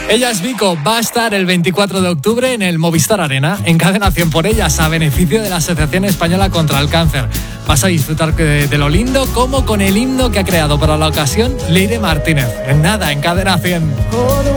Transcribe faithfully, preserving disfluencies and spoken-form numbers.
Ella es Vico, va a estar el veinticuatro de octubre en el Movistar Arena, en Cadena cien por ellas, a beneficio de la Asociación Española contra el Cáncer. Vas a disfrutar de, de lo lindo, como con el himno que ha creado para la ocasión Leire Martínez. En nada, en Cadena cien.